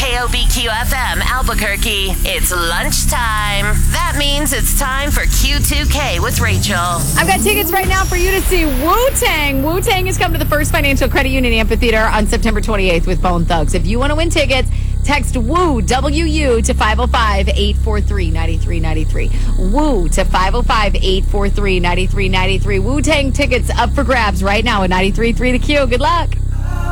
KOBQ FM Albuquerque. It's lunchtime. That means it's time for Q2K with Rachel. I've got tickets right now for you to see Wu-Tang. Wu-Tang is coming to the First Financial Credit Union Amphitheater on September 28th with Bone Thugs. If you want to win tickets, text WOO, W-U, to 505-843-9393. WOO to 505-843-9393. Wu-Tang tickets up for grabs right now at 93.3 The Q. Good luck.